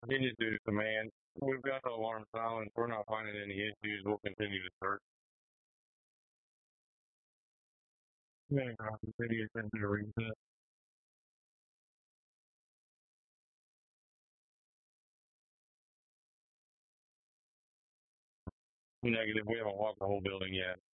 He just do the command. We've got the alarm silent. We're not finding any issues. We'll continue to search. Yeah, the video sensor reset. Negative. We haven't walked the whole building yet.